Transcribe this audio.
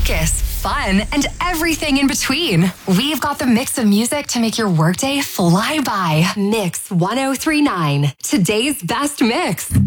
focus, fun, and everything in between. We've got the mix of music to make your workday fly by. Mix 1039, today's best mix.